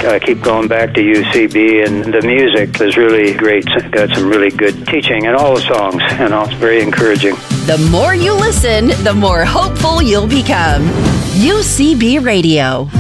I keep going back to UCB, and the music is really great. Got some really good teaching in all the songs, and it's very encouraging. The more you listen, the more hopeful you'll become. UCB Radio.